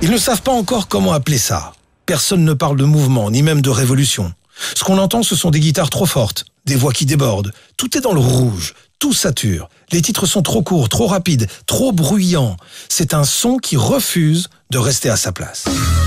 Ils ne savent pas encore comment appeler ça. Personne ne parle de mouvement, ni même de révolution. Ce qu'on entend, ce sont des guitares trop fortes, des voix qui débordent. Tout est dans le rouge, tout sature. Les titres sont trop courts, trop rapides, trop bruyants. C'est un son qui refuse de rester à sa place.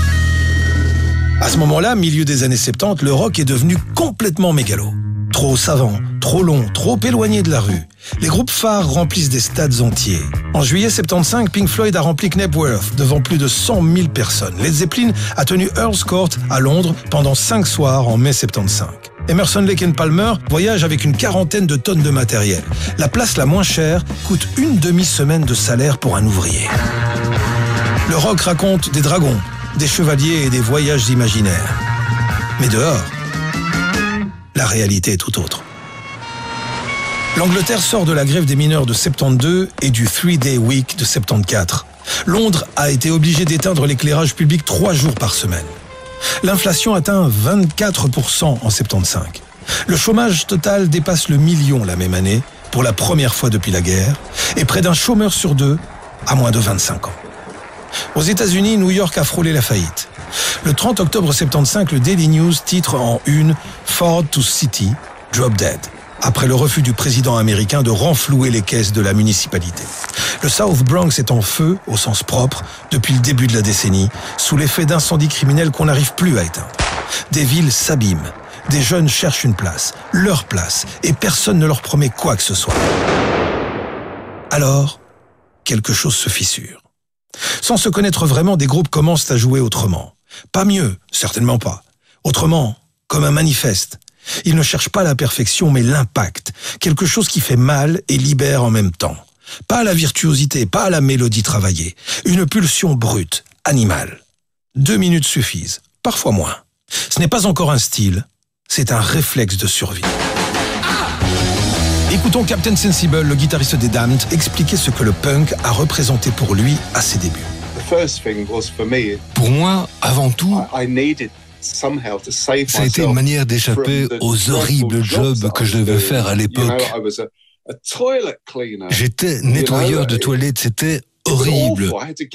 À ce moment-là, milieu des années 70, le rock est devenu complètement mégalo. Trop savant, trop long, trop éloigné de la rue. Les groupes phares remplissent des stades entiers. En juillet 75, Pink Floyd a rempli Knebworth devant plus de 100 000 personnes. Led Zeppelin a tenu Earl's Court à Londres pendant 5 soirs en mai 75. Emerson, Lake & Palmer voyage avec une 40aine de tonnes de matériel. La place la moins chère coûte une demi-semaine de salaire pour un ouvrier. Le rock raconte des dragons, des chevaliers et des voyages imaginaires. Mais dehors, la réalité est tout autre. L'Angleterre sort de la grève des mineurs de 72 et du 3-Day Week de 74. Londres a été obligé d'éteindre l'éclairage public 3 jours par semaine. L'inflation atteint 24% en 75. Le chômage total dépasse le million la même année, pour la première fois depuis la guerre, et près d'un chômeur sur 2 a moins de 25 ans. Aux États-Unis, New York a frôlé la faillite. Le 30 octobre 75, le Daily News titre en une « Ford to City, drop dead », après le refus du président américain de renflouer les caisses de la municipalité. Le South Bronx est en feu, au sens propre, depuis le début de la décennie, sous l'effet d'incendies criminels qu'on n'arrive plus à éteindre. Des villes s'abîment, des jeunes cherchent une place, leur place, et personne ne leur promet quoi que ce soit. Alors, quelque chose se fissure. Sans se connaître vraiment, des groupes commencent à jouer autrement. Pas mieux, certainement pas. Autrement, comme un manifeste. Ils ne cherchent pas la perfection, mais l'impact. Quelque chose qui fait mal et libère en même temps. Pas la virtuosité, pas la mélodie travaillée. Une pulsion brute, animale. 2 minutes suffisent, parfois moins. Ce n'est pas encore un style, c'est un réflexe de survie. Écoutons Captain Sensible, le guitariste des Damned, expliquer ce que le punk a représenté pour lui à ses débuts. Pour moi, avant tout, ça a été une manière d'échapper aux horribles jobs que je devais faire à l'époque. J'étais nettoyeur de toilettes, c'était horrible.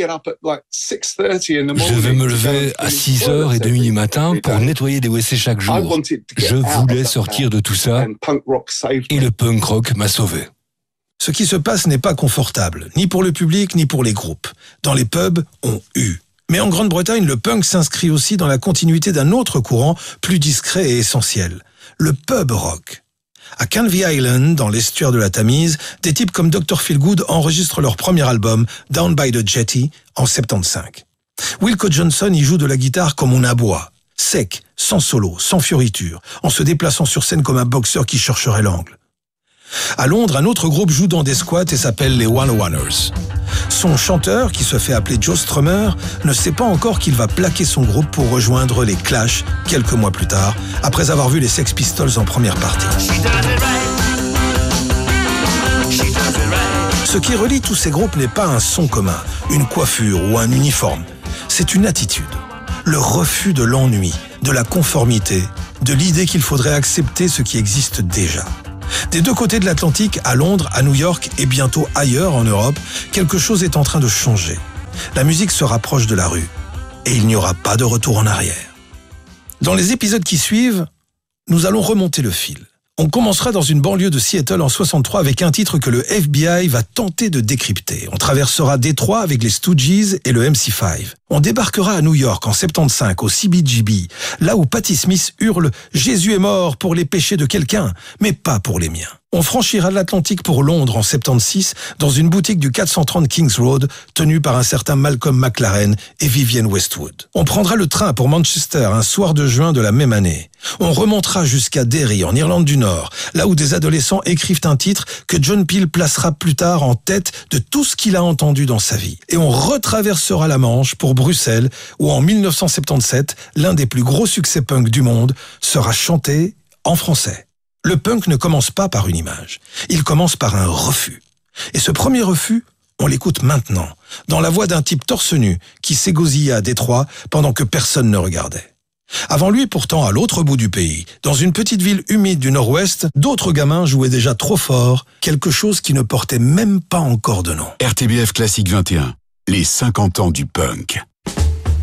Je devais me lever à 6h30 du matin pour nettoyer des WC chaque jour. Je voulais sortir de tout ça et le punk rock m'a sauvé. Ce qui se passe n'est pas confortable, ni pour le public, ni pour les groupes. Dans les pubs, on hue. Mais en Grande-Bretagne, le punk s'inscrit aussi dans la continuité d'un autre courant plus discret et essentiel, le pub rock. À Canvey Island, dans l'estuaire de la Tamise, des types comme Dr. Feelgood enregistrent leur premier album, Down by the Jetty, en 75. Wilco Johnson y joue de la guitare comme on aboie, sec, sans solo, sans fioriture, en se déplaçant sur scène comme un boxeur qui chercherait l'angle. À Londres, un autre groupe joue dans des squats et s'appelle les One-Oneers. Son chanteur, qui se fait appeler Joe Strummer, ne sait pas encore qu'il va plaquer son groupe pour rejoindre les Clash quelques mois plus tard, après avoir vu les Sex Pistols en première partie. Ce qui relie tous ces groupes n'est pas un son commun, une coiffure ou un uniforme. C'est une attitude. Le refus de l'ennui, de la conformité, de l'idée qu'il faudrait accepter ce qui existe déjà. Des deux côtés de l'Atlantique, à Londres, à New York et bientôt ailleurs en Europe, quelque chose est en train de changer. La musique se rapproche de la rue et il n'y aura pas de retour en arrière. Dans les épisodes qui suivent, nous allons remonter le fil. On commencera dans une banlieue de Seattle en 63 avec un titre que le FBI va tenter de décrypter. On traversera Détroit avec les Stooges et le MC5. On débarquera à New York en 75 au CBGB, là où Patti Smith hurle « Jésus est mort pour les péchés de quelqu'un, mais pas pour les miens ». On franchira l'Atlantique pour Londres en 76 dans une boutique du 430 Kings Road tenue par un certain Malcolm McLaren et Vivienne Westwood. On prendra le train pour Manchester un soir de juin de la même année. On remontera jusqu'à Derry en Irlande du Nord, là où des adolescents écrivent un titre que John Peel placera plus tard en tête de tout ce qu'il a entendu dans sa vie. Et on retraversera la Manche pour Bruxelles où en 1977, l'un des plus gros succès punk du monde sera chanté en français. Le punk ne commence pas par une image, il commence par un refus. Et ce premier refus, on l'écoute maintenant, dans la voix d'un type torse nu qui s'égosillait à Détroit pendant que personne ne regardait. Avant lui, pourtant, à l'autre bout du pays, dans une petite ville humide du Nord-Ouest, d'autres gamins jouaient déjà trop fort, quelque chose qui ne portait même pas encore de nom. RTBF Classique 21, les 50 ans du punk.